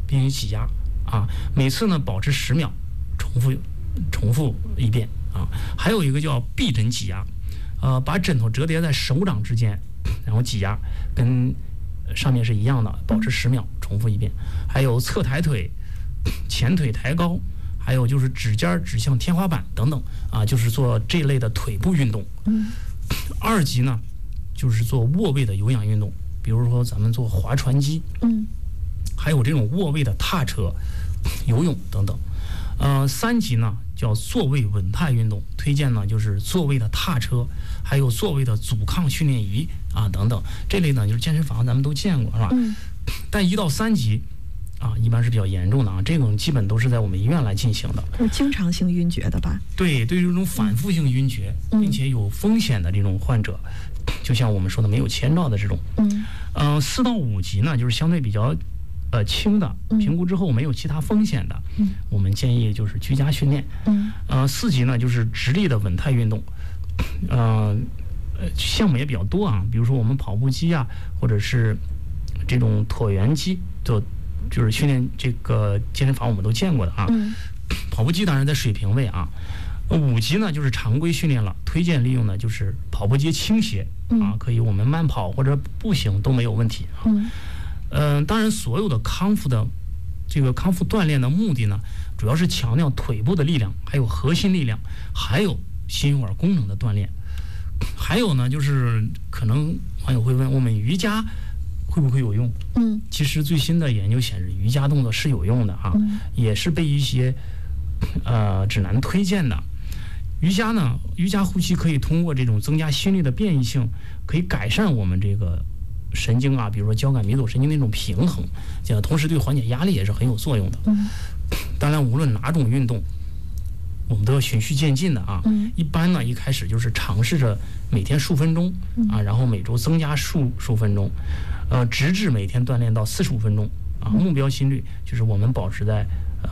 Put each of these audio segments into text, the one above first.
并且挤压啊，每次呢保持10秒，重复一遍啊。还有一个叫臂枕挤压，把枕头折叠在手掌之间，然后挤压，跟上面是一样的，保持10秒，重复一遍。还有侧抬腿、前腿抬高，还有就是指尖指向天花板等等啊，就是做这类的腿部运动。2级呢，就是做卧位的有氧运动，比如说咱们做划船机，还有这种卧位的踏车、游泳等等。3级呢叫坐位稳态运动，推荐呢就是坐位的踏车，还有坐位的阻抗训练仪啊等等。这类呢就是健身房咱们都见过，是吧？但1到3级啊，一般是比较严重的啊，这种基本都是在我们医院来进行的。 是经常性晕厥的吧？对这种反复性晕厥，并且有风险的这种患者，就像我们说的没有前兆的这种。4到5级呢，就是相对比较轻的，评估之后没有其他风险的，我们建议就是居家训练。4级呢就是直立的稳态运动，项目也比较多啊，比如说我们跑步机啊，或者是这种椭圆机，就是训练这个健身房我们都见过的啊。跑步机当然在水平位啊。5级呢就是常规训练了，推荐利用的就是跑步机倾斜啊，可以我们慢跑或者步行都没有问题啊。当然所有的康复锻炼的目的呢，主要是强调腿部的力量，还有核心力量，还有心血管功能的锻炼。还有呢，就是可能网友会问，我们瑜伽会不会有用？其实最新的研究显示，瑜伽动作是有用的啊，也是被一些指南推荐的。瑜伽呼吸可以通过这种增加心率的变异性，可以改善我们这个神经啊，比如说交感迷走神经的一种平衡，同时对缓解压力也是很有作用的。当然，无论哪种运动，我们都要循序渐进的啊。一般呢，一开始就是尝试着每天数分钟啊，然后每周增加数分钟，直至每天锻炼到45分钟啊。目标心率就是我们保持在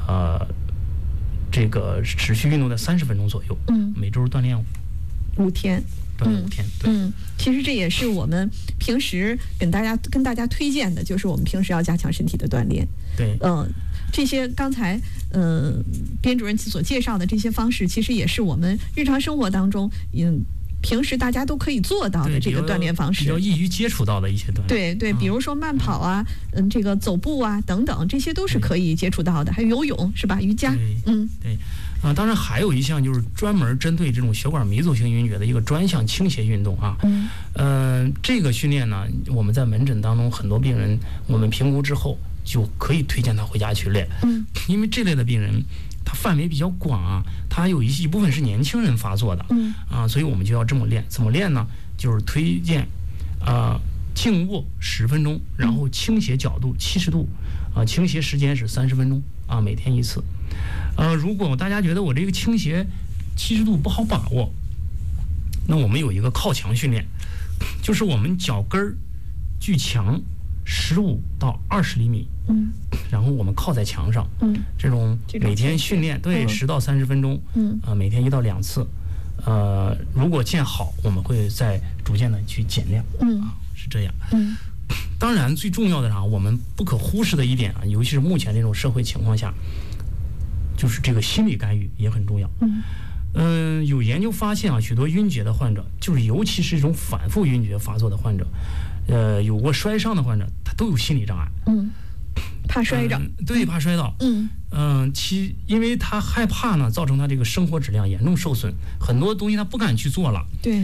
这个持续运动的30分钟左右。每周锻炼5天。5天，对。 其实这也是我们平时跟大家推荐的，就是我们平时要加强身体的锻炼。 对， 这些刚才编主任所介绍的这些方式，其实也是我们日常生活当中平时大家都可以做到的这个锻炼方式， 比较易于接触到的一些锻炼。 对，比如说慢跑啊，这个走步啊等等，这些都是可以接触到的。还有游泳是吧？瑜伽， 对。当然还有一项就是专门针对这种血管迷走性晕厥的一个专项倾斜运动啊。这个训练呢，我们在门诊当中很多病人，我们评估之后就可以推荐他回家去练。因为这类的病人，它范围比较广啊，它有一部分是年轻人发作的。所以我们就要这么练。怎么练呢？就是推荐静卧10分钟，然后倾斜角度70度，倾斜时间是30分钟啊，每天1次。如果大家觉得我这个倾斜70度不好把握，那我们有一个靠墙训练，就是我们脚跟儿距墙15到20厘米，然后我们靠在墙上，这种每天训练，对，10到30分钟，每天1到2次，如果见好，我们会再逐渐的去减量，是这样。当然最重要的我们不可忽视的一点啊，尤其是目前这种社会情况下，就是这个心理干预也很重要。有研究发现啊，许多晕厥的患者，就是尤其是这种反复晕厥发作的患者，有过摔伤的患者，他都有心理障碍。 怕摔着。 对，怕摔倒。因为他害怕呢，造成他这个生活质量严重受损，很多东西他不敢去做了。 对。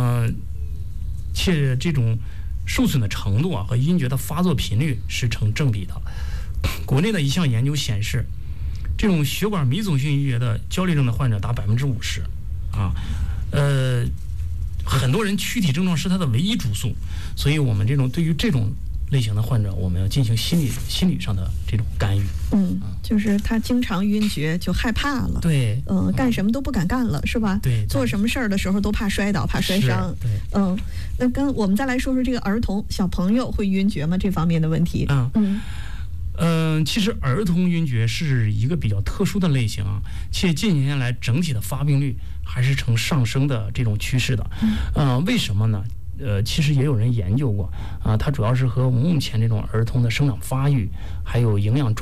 且这种受损的程度啊和晕厥的发作频率是成正比的。国内的一项研究显示，这种血管迷走性晕厥的焦虑症的患者达50%啊。很多人躯体症状是他的唯一主诉，所以我们对于这种类型的患者，我们要进行心理上的这种干预。 就是他经常晕厥就害怕了。 对。 干什么都不敢干了，是吧？ 对。 做什么事儿的时候都怕摔倒，怕摔伤。 对。 那我们再来说说这个儿童小朋友会晕厥吗？这方面的问题。 其实儿童晕厥是一个比较特殊的类型啊，且近年来整体的发病率还是呈上升的这种趋势的。为什么呢？其实也有人研究过啊，它主要是和目前这种儿童的生长发育还有营养